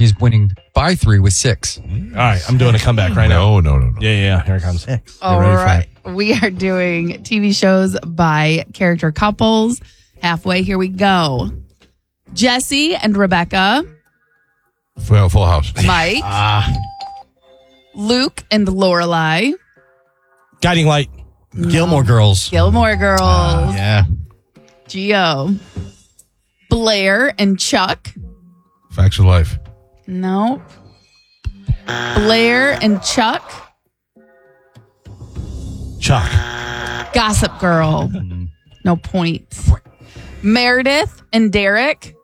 He's winning by 3 with 6. All right, I'm doing a comeback right now. No. Yeah. Here it comes. All right. We are doing TV shows by character couples. Halfway, here we go. Jesse and Rebecca. Full House. Mike. Luke and Lorelai. Guiding Light. Gilmore Girls. Gilmore Girls. Yeah. Geo. Blair and Chuck. Facts of Life. No. Blair and Chuck. Chuck. Gossip Girl. No points. Meredith and Derek.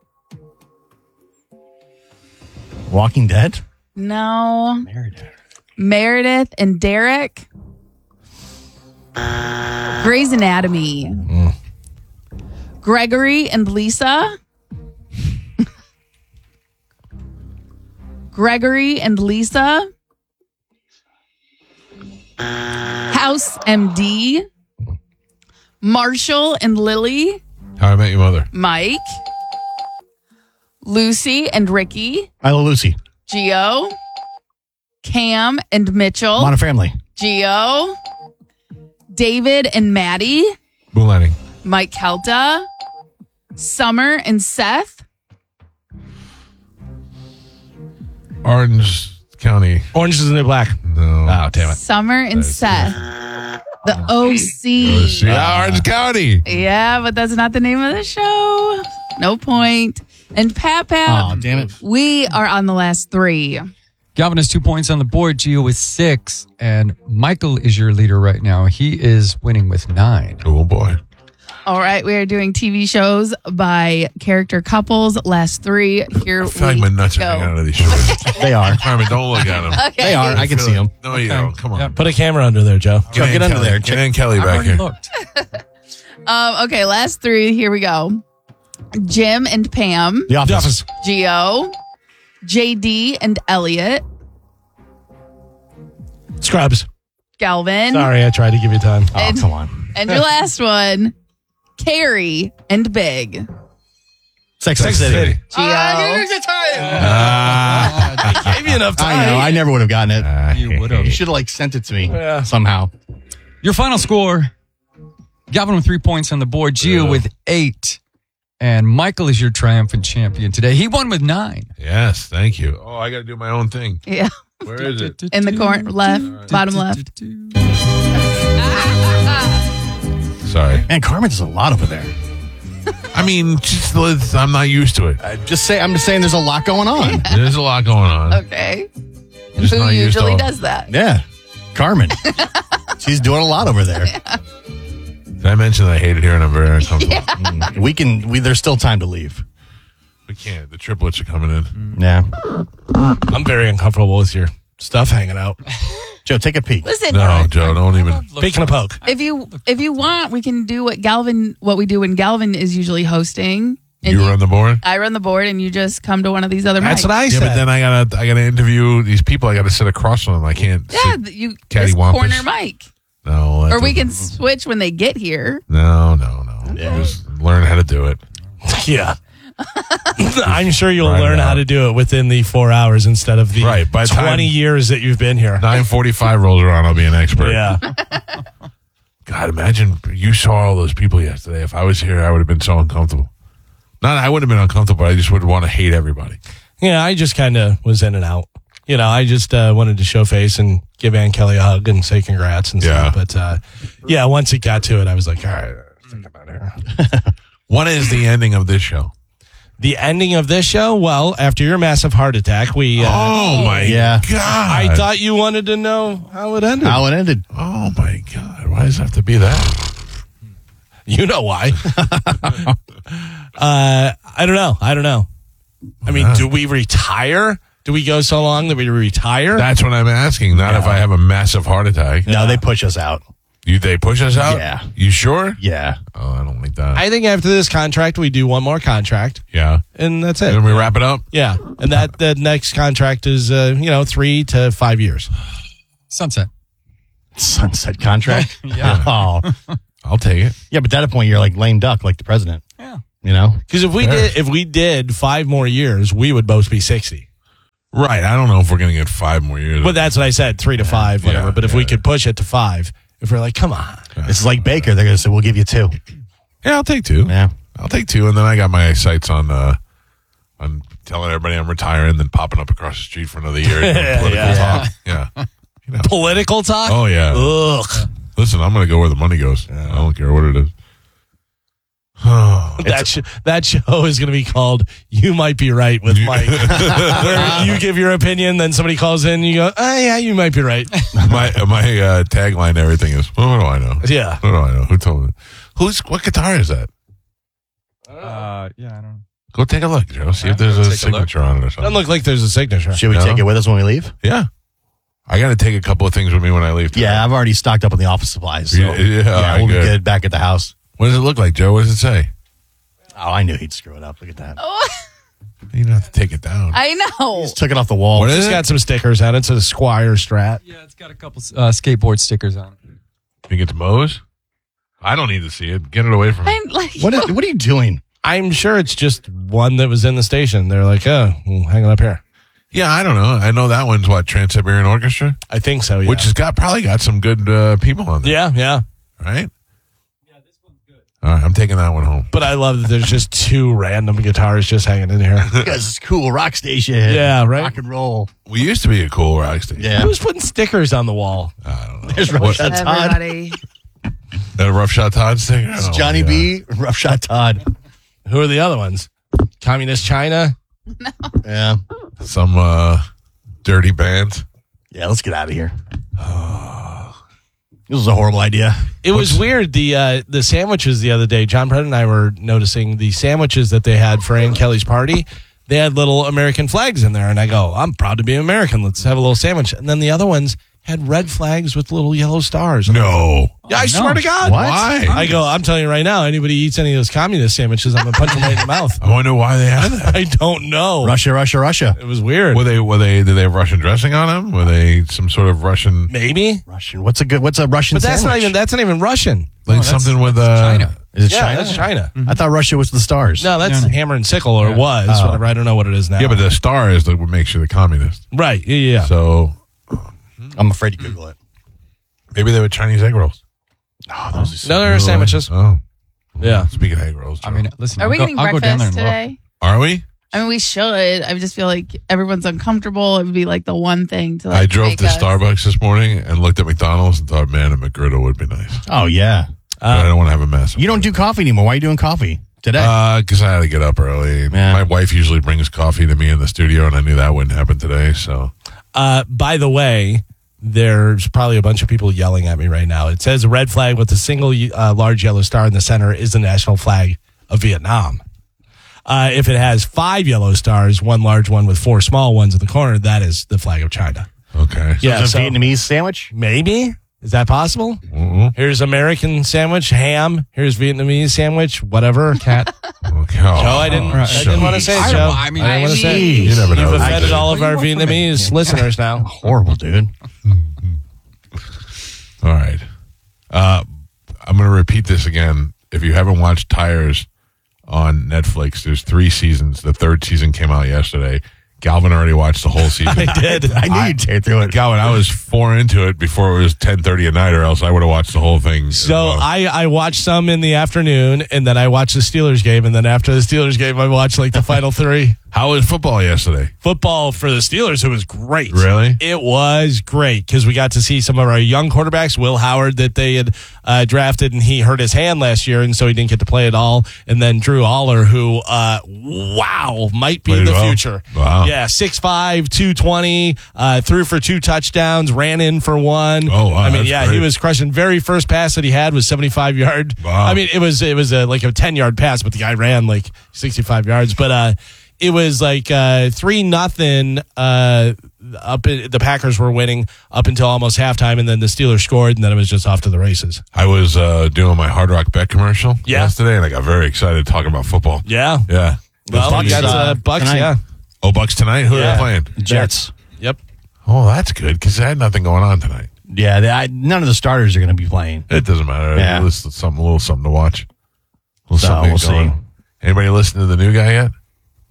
Walking Dead. No. Meredith and Derek. Grey's Anatomy. Gregory and Lisa. Gregory and Lisa. House MD. Marshall and Lily. How I Met Your Mother. Mike. Lucy and Ricky. I Love Lucy. Geo. Cam and Mitchell. Modern Family. Geo. David and Maddie. Moonlighting. Mike Kelta. Summer and Seth. Orange County. Orange is the New Black. No. Oh, damn it. Summer and Seth. The OC. Orange County. Yeah, but that's not the name of the show. No point. And Pat, Oh, damn it. we are on the last 3. Galvin has 2 points on the board. Gio with 6. And Michael is your leader right now. He is winning with 9. Oh, boy. All right, we are doing TV shows by character couples. Last 3. Here I feel like my nuts are hanging out of these shoulders. They are. Carmen, don't look at them. Okay. They are. I can see them. No, you don't. Come on. Yep. Put a camera under there, Joe. Get under there. Get in Kelly I back already here. looked. Okay, last 3. Here we go. Jim and Pam. The Office. Gio. JD and Elliot. Scrubs. Galvin. Sorry, I tried to give you time. Oh, come on. And your last one. Carrie and Big. Sex and the City. Gio. I gave you enough time. I know. I never would have gotten it. You would have. You should have sent it to me Yeah. somehow. Your final score. Galvin with 3 points on the board. Gio with 8. And Michael is your triumphant champion today. He won with 9. Yes, thank you. Oh, I got to do my own thing. Yeah. Where is it? In the corner, left, bottom left. Sorry. Man, Carmen does a lot over there. I mean, I'm not used to it. I'm just saying there's a lot going on. There's a lot going on. Okay. Just Who not used usually to- does that? Yeah. Carmen. She's doing a lot over there. Did I mention that I hate it here and I'm very uncomfortable? There's still time to leave. We can't. The triplets are coming in. Yeah. I'm very uncomfortable with your stuff hanging out. Joe, take a peek. Listen, No, Joe, don't even. Peeking a poke. if you want, we can do what we do when Galvin is usually hosting. And You run the board? I run the board, and you just come to one of these other That's mics. what I Yeah, said. but then I gotta interview these people. I gotta sit across from them. I can't. Yeah, sit you cattywampus. corner mic, No. that or we can doesn't- switch when they get here. No. Just learn how to do it. Yeah. I'm sure you'll Right learn now. how to do it within the 4 hours instead of the Right, by the 20 time- years that you've been here. 9:45 rolls around. I'll be an expert. Yeah. God, imagine you saw all those people yesterday. If I was here, I would have been so uncomfortable. I wouldn't have been uncomfortable. I just would want to hate everybody. Yeah, I just kind of was in and out. You know, I just wanted to show face and give Ann Kelly a hug and say congrats and Yeah. stuff. But yeah, once it got to it, I was like, all right, think about it. What is the ending of this show? The ending of this show, well, after your massive heart attack, we. Oh my Yeah. God! I thought you wanted to know how it ended. How it ended. Oh my God! Why does it have to be that? You know why. I don't know. I mean, do we retire? Do we go so long that we retire? That's what I'm asking. Not if I have a massive heart attack. No, they push us out. They push us out? Yeah. You sure? Yeah. Oh, I don't like that. I think after this contract, we do one more contract, yeah. and that's it. Then we wrap it up? Yeah, and that the next contract is 3 to 5 years. Sunset. Sunset contract. Yeah. Oh. I'll take it. Yeah, but at that point, you're like lame duck, like the president. Yeah. You know? Because if we did 5 more years, we would both be 60. Right. I don't know if we're going to get 5 more years. But that's what I said, 3 to 5, whatever. Yeah, but if we could push it to 5, if we're like, come on. This is like Baker. They're going to say, we'll give you 2. Yeah, I'll take 2. Yeah. I'll take 2, and then I got my sights on telling everybody I'm retiring, then popping up across the street for another year. Doing political talk. Yeah. You know. Political talk? Oh, yeah. Ugh. Listen, I'm going to go where the money goes. I don't care what it is. That show is going to be called "You Might Be Right" with Mike, where you give your opinion, then somebody calls in, and you go, "Oh yeah, you might be right." my tagline, to everything is, well, what do I know? Yeah. What do I know? Who told me? What guitar is that? Yeah, I don't know. Go take a look, Joe. See if there's a signature on it or something. Doesn't look like there's a signature. Should we take it with us when we leave? Yeah. I got to take a couple of things with me when I leave. Yeah, I've already stocked up on the office supplies. So Yeah, we'll be good. good back at the house. What does it look like, Joe? What does it say? Oh, I knew he'd screw it up. Look at that. You don't have to take it down. I know. Just took it off the wall. What is It's it? got some stickers on it. It says Squire Strat. Yeah, it's got a couple skateboard stickers on it. Think it's Moe's? I don't need to see it. Get it away from me. I'm like, What are you doing? I'm sure it's just one that was in the station. They're like, oh, we'll hang it up here. Yeah, I don't know. I know that one's what, Trans-Siberian Orchestra? I think so, yeah. Which has probably got some good people on there. Yeah. Right? Yeah, this one's good. All right, I'm taking that one home. But I love that there's just 2 random guitars just hanging in here. Because it's cool. Rock station. Yeah, right. Rock and roll. We used to be a cool rock station. Yeah. Who's putting stickers on the wall? I don't know. There's Rough Shot Todd. everybody. That Rough Shot Todd sticker? It's Oh, Johnny yeah. B. Rough Shot Todd. Who are the other ones? Communist China? Yeah. Some dirty band. Yeah, let's get out of here. This was a horrible idea. It was weird. The sandwiches the other day, John Brett and I were noticing the sandwiches that they had for Ann Kelly's party. They had little American flags in there. And I go, I'm proud to be American. Let's have a little sandwich. And then the other ones had red flags with little yellow stars. No. Yeah, I no. swear to God. What? Why? I go, I'm telling you right now, anybody eats any of those communist sandwiches, I'm going to punch them right in the mouth. I wonder why they had that. I don't know. Russia, Russia, Russia. It was weird. Did they have Russian dressing on them? Were they some sort of Russian, Maybe. Russian. What's a Russian But that's sandwich? not even Russian. like that's- something with China. Is it Yeah, China? that's China. I thought Russia was the stars. No, that's No. Hammer and Sickle, or was. Oh. Whatever. I don't know what it is now. Yeah, but the star is what makes you the communist. Right. Yeah. So I'm afraid to Google it. maybe they were Chinese egg rolls. Oh, those are No, there are sandwiches. Oh, Yeah. Speaking of egg rolls, I mean, listen. Are we getting I'll go down there breakfast and look. today? are we? I mean, we should. I just feel like everyone's uncomfortable. It would be like the one thing to. Like, I drove make to us- Starbucks this morning and looked at McDonald's and thought, man, a McGriddle would be nice. Oh, yeah. But I don't want to have a mess. You don't do coffee anymore. Why are you doing coffee today? Because I had to get up early. Yeah. My wife usually brings coffee to me in the studio, and I knew that wouldn't happen today. So By the way, there's probably a bunch of people yelling at me right now. It says a red flag with a single large yellow star in the center is the national flag of Vietnam. If it has 5 yellow stars, 1 large one with 4 small ones in the corner, that is the flag of China. okay, Yeah, Is it so a Vietnamese sandwich? maybe. Is that possible? Mhm. Here's American sandwich, ham. Here's Vietnamese sandwich, whatever. Cat. Okay. Joe, I didn't want to say it, I Joe. don't- I mean, didn't want to say it. You never know. You've offended all of our Where you want from Vietnamese listeners now. Horrible, dude. All right. I'm going to repeat this again. If you haven't watched Tires on Netflix, there's 3 seasons. The 3rd season came out yesterday. Galvin already watched the whole season. I did. I knew you'd tear through it. Galvin, I was 4 into it before it was 10:30 at night, or else I would have watched the whole thing. as So well. I watched some in the afternoon, and then I watched the Steelers game, and then after the Steelers game, I watched like the final 3. How was football yesterday? Football for the Steelers, it was great. Really? It was great because we got to see some of our young quarterbacks, Will Howard, that they had drafted, and he hurt his hand last year, and so he didn't get to play at all. And then Drew Aller, who, might be Played the well. future. Wow. Yeah, 6'5", 220, threw for 2 touchdowns, ran in for 1. Oh, wow, I mean, that's yeah, great. he was crushing. Very first pass that he had was 75-yard. Wow. I mean, it was like a 10-yard pass, but the guy ran like 65 yards. But it was like 3-0. The Packers were winning up until almost halftime, and then the Steelers scored, and then it was just off to the races. I was doing my Hard Rock Bet commercial Yeah. yesterday, and I got very excited talking about football. Yeah. Yeah. Well, Bucks, we got Bucks, tonight. yeah. Oh, Bucks tonight? Who are Yeah. they playing? Jets. Yep. Oh, that's good, because I had nothing going on tonight. Yeah, none of the starters are going to be playing. It doesn't matter. Yeah. It's a little something to watch. So, we'll see. Anybody listen to the new guy yet?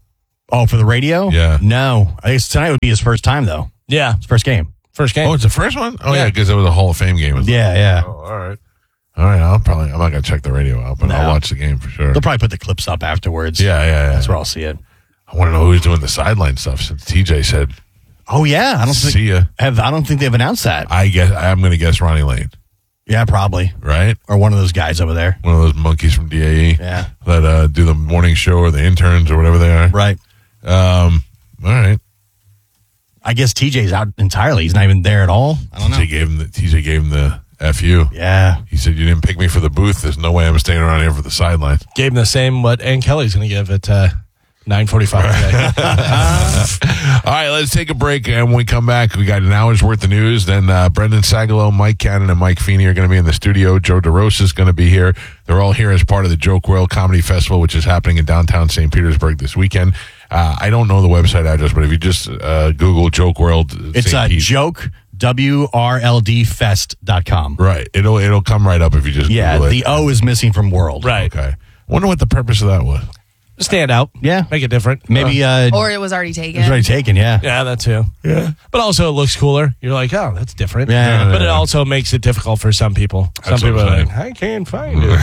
Oh, for the radio? Yeah. No. I guess tonight would be his first time, though. Yeah. His first game. First game. Oh, it's the first one? Oh, Yeah. yeah, because it was a Hall of Fame game. Yeah. Oh, all right. All right, I'm not going to check the radio out, but No. I'll watch the game for sure. They'll probably put the clips up afterwards. Yeah. That's where I'll see it. I want to know who's doing the sideline stuff since TJ said, Oh, yeah. I don't think they've announced that. I'm going to guess Ronnie Lane, Yeah, probably. right? Or one of those guys over there. One of those monkeys from DAE Yeah. that do the morning show or the interns or whatever they are. Right. All right. I guess TJ's out entirely. He's not even there at all. I don't know. TJ gave him the FU. Yeah. He said, you didn't pick me for the booth. There's no way I'm staying around here for the sideline. Gave him the same what Ann Kelly's going to give at 9:45 today. All right, let's take a break. And when we come back, we got an hour's worth of news. Then Brendan Sagalow, Mike Cannon, and Mike Feeney are going to be in the studio. Joe DeRosa is going to be here. They're all here as part of the Joke World Comedy Festival, which is happening in downtown St. Petersburg this weekend. I don't know the website address, but if you just Google Joke World, It's St. Pete. joke, WRLDfest.com. Right. It'll come right up if you just Yeah, Google it. the O is missing from world. Right. Okay. Wonder what the purpose of that was. Stand out. Yeah. Make it different. Maybe Or it was already taken. it's already taken, yeah. Yeah, that too. Yeah. But also it looks cooler. You're like, oh, that's different. Yeah. But it also makes it difficult for some people. That's Some what people I'm are like, I can't find it.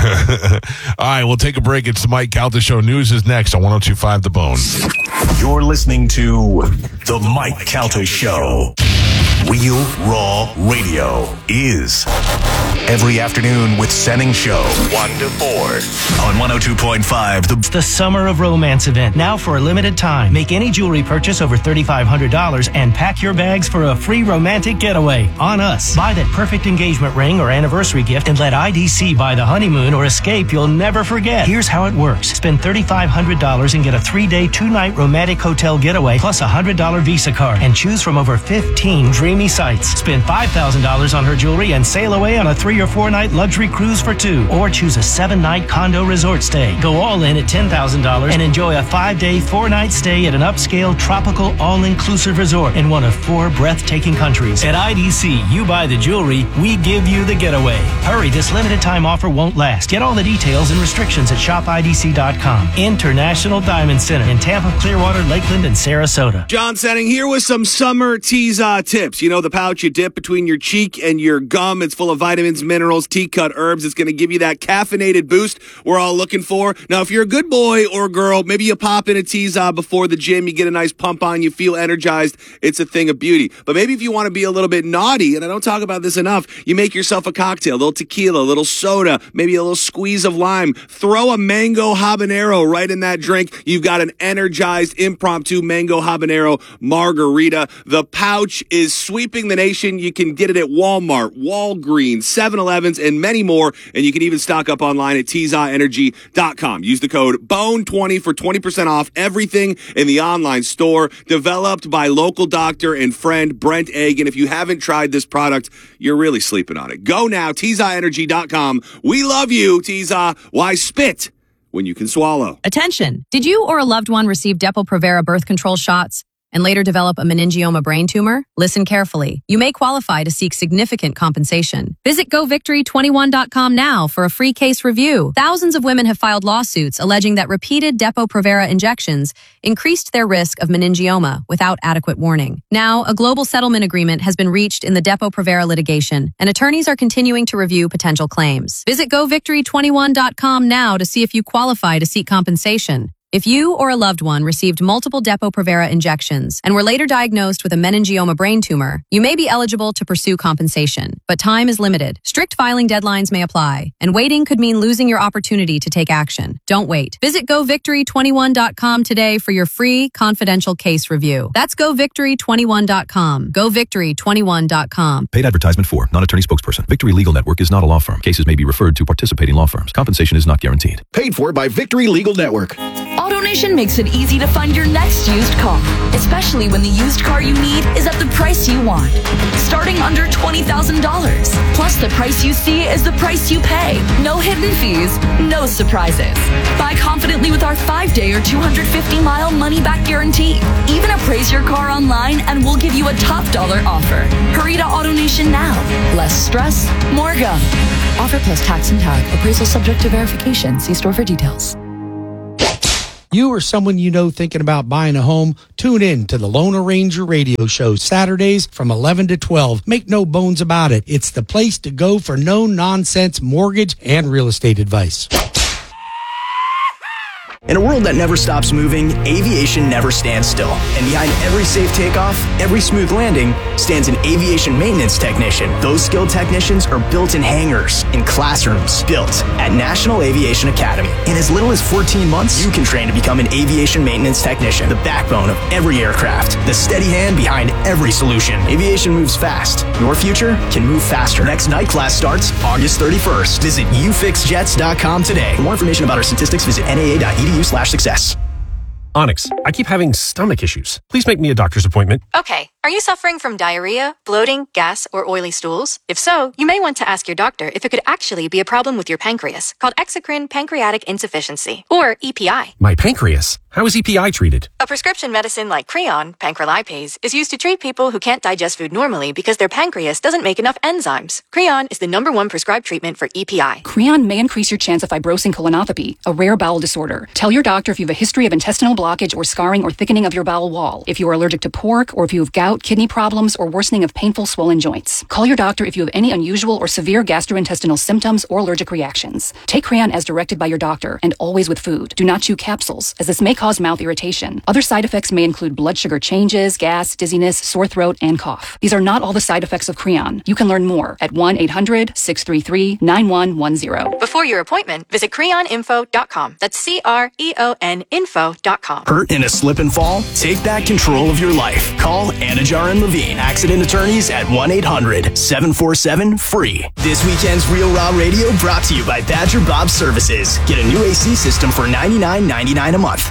All right, we'll take a break. It's the Mike Calta Show. News is next on 102.5 The Bone. You're listening to The Mike Calta Show. Real Raw Radio is every afternoon with Senning Show, 1 to 4 on 102.5. The Summer of Romance event, now for a limited time. Make any jewelry purchase over $3,500 and pack your bags for a free romantic getaway on us. Buy that perfect engagement ring or anniversary gift and let IDC buy the honeymoon or escape you'll never forget. Here's how it works. Spend $3,500 and get a 3-day, 2-night romantic hotel getaway plus a $100 Visa card and choose from over 15 dreamy sites. Spend $5,000 on her jewelry and sail away on a 3 or 4 night luxury cruise for 2, or choose a 7-night condo resort stay. Go all in at $10,000 and enjoy a 5-day, 4-night stay at an upscale tropical all-inclusive resort in one of 4 breathtaking countries. At IDC, you buy the jewelry, we give you the getaway. Hurry, this limited time offer won't last. Get all the details and restrictions at shopidc.com. International Diamond Center in Tampa, Clearwater, Lakeland, and Sarasota. John Senning here with some summer Tease-A tips. You know the pouch you dip between your cheek and your gum. It's full of vitamins, minerals, tea-cut herbs. It's going to give you that caffeinated boost we're all looking for. Now, if you're a good boy or girl, maybe you pop in a Tease-A before the gym. You get a nice pump on. You feel energized. It's a thing of beauty. But maybe if you want to be a little bit naughty, and I don't talk about this enough, you make yourself a cocktail, a little tequila, a little soda, maybe a little squeeze of lime. Throw a mango habanero right in that drink. You've got an energized impromptu mango habanero margarita. The pouch is sweeping the nation. You can get it at Walmart, Walgreens, 7-Elevens, and many more. And you can even stock up online at teaseaenergy.com. Use the code BONE20 for 20% off everything in the online store. Developed by local doctor and friend Brent Egg. And if you haven't tried this product, you're really sleeping on it. Go now, teaseaenergy.com. We love you, Tease-A. Why spit when you can swallow? Attention! Did you or a loved one receive Depo-Provera birth control shots and later develop a meningioma brain tumor? Listen carefully. You may qualify to seek significant compensation. Visit GoVictory21.com now for a free case review. Thousands of women have filed lawsuits alleging that repeated Depo-Provera injections increased their risk of meningioma without adequate warning. Now, a global settlement agreement has been reached in the Depo-Provera litigation, and attorneys are continuing to review potential claims. Visit GoVictory21.com now to see if you qualify to seek compensation. If you or a loved one received multiple Depo-Provera injections and were later diagnosed with a meningioma brain tumor, you may be eligible to pursue compensation, but time is limited. Strict filing deadlines may apply, and waiting could mean losing your opportunity to take action. Don't wait. Visit GoVictory21.com today for your free, confidential case review. That's GoVictory21.com. GoVictory21.com. Paid advertisement for non-attorney spokesperson. Victory Legal Network is not a law firm. Cases may be referred to participating law firms. Compensation is not guaranteed. Paid for by Victory Legal Network. AutoNation makes it easy to find your next used car, especially when the used car you need is at the price you want. Starting under $20,000. Plus, the price you see is the price you pay. No hidden fees, no surprises. Buy confidently with our 5-day or 250-mile money-back guarantee. Even appraise your car online and we'll give you a top dollar offer. Hurry to AutoNation now. Less stress, more go. Offer plus tax and tag. Appraisal subject to verification. See store for details. You or someone you know thinking about buying a home, tune in to the Lone Ranger Radio Show Saturdays from 11 to 12. Make no bones about it. It's the place to go for no-nonsense mortgage and real estate advice. In a world that never stops moving, aviation never stands still. And behind every safe takeoff, every smooth landing, stands an aviation maintenance technician. Those skilled technicians are built in hangars, in classrooms, built at National Aviation Academy. In as little as 14 months, you can train to become an aviation maintenance technician, the backbone of every aircraft, the steady hand behind every solution. Aviation moves fast. Your future can move faster. Next night class starts August 31st. Visit ufixjets.com today. For more information about our statistics, visit naa.edu/success. Onyx, I keep having stomach issues. Please make me a doctor's appointment. Okay, are you suffering from diarrhea, bloating, gas, or oily stools? If so, you may want to ask your doctor if it could actually be a problem with your pancreas, called exocrine pancreatic insufficiency, or EPI. My pancreas? How is EPI treated? A prescription medicine like Creon, pancrelipase, is used to treat people who can't digest food normally because their pancreas doesn't make enough enzymes. Creon is the #1 prescribed treatment for EPI. Creon may increase your chance of fibrosing colonopathy, a rare bowel disorder. Tell your doctor if you have a history of intestinal blockage or scarring or thickening of your bowel wall, if you are allergic to pork, or if you have gout, kidney problems, or worsening of painful swollen joints. Call your doctor if you have any unusual or severe gastrointestinal symptoms or allergic reactions. Take Creon as directed by your doctor, and always with food. Do not chew capsules, as this may cause mouth irritation. Other side effects may include blood sugar changes, gas, dizziness, sore throat, and cough. These are not all the side effects of Creon. You can learn more at 1-800-633-9110. Before your appointment, visit creoninfo.com. That's CREON info.com. Hurt in a slip and fall? Take back control of your life. Call Anajar and Levine, accident attorneys at 1-800-747-FREE. This weekend's Real Raw Radio brought to you by Badger Bob Services. Get a new AC system for $99.99 a month.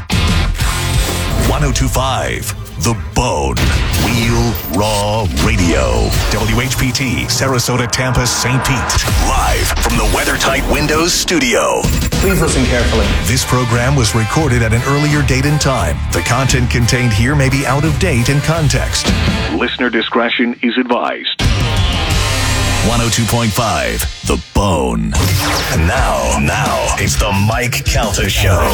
102.5 The Bone. Real Raw Radio. WHPT, Sarasota, Tampa, St. Pete. Live from the WeatherTight Windows studio. Please listen carefully. This program was recorded at an earlier date and time. The content contained here may be out of date in context. Listener discretion is advised. 102.5 The Bone. And now, it's the Mike Calta Show.